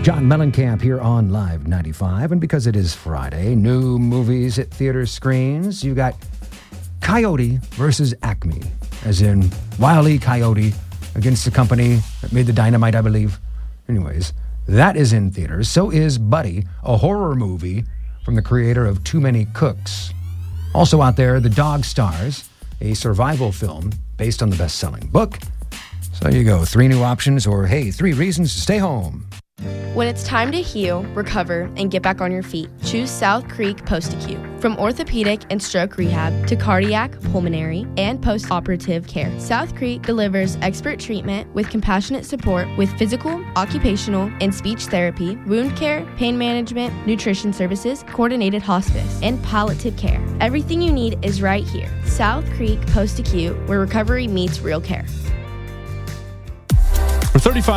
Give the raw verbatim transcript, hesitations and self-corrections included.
John Mellencamp here on Live ninety-five, and because it is Friday, new movies at theater screens. You've got Coyote versus Acme, as in Wile E. Coyote against the company that made the dynamite, I believe. Anyways, that is in theaters. So is Buddy, a horror movie from the creator of Too Many Cooks. Also out there, The Dog Stars, a survival film based on the best-selling book. So you go, three new options, or hey, three reasons to stay home. When it's time to heal, recover, and get back on your feet, choose South Creek Post-Acute. From orthopedic and stroke rehab to cardiac, pulmonary, and post-operative care, South Creek delivers expert treatment with compassionate support with physical, occupational, and speech therapy, wound care, pain management, nutrition services, coordinated hospice, and palliative care. Everything you need is right here. South Creek Post-Acute, where recovery meets real care. For thirty-five